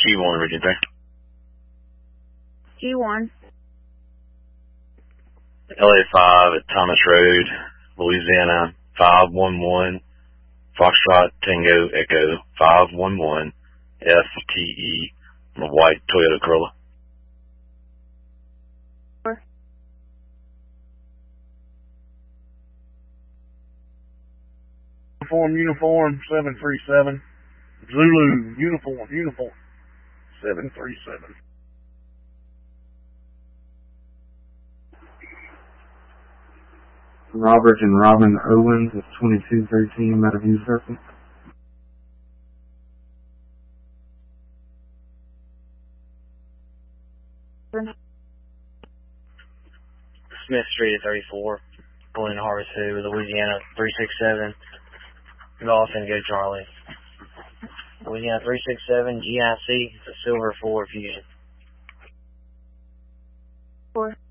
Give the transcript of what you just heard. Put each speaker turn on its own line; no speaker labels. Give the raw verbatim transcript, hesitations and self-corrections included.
G one, Region three.
G one.
L A five at Thomas Road, Louisiana, five one one, Foxtrot Tango Echo, five one one, F T E, on a white Toyota Corolla.
Uniform, uniform, seven three seven. Zulu, uniform, uniform, seven three seven.
Robert and Robin Owens of twenty-two thirteen Meadowview Circle.
Smith Street at thirty-four, Glen Harvest Hood, Louisiana, three six seven, Golf Indigo Charlie. Louisiana three six seven, G I C, it's a Silver Ford Fusion.
Four.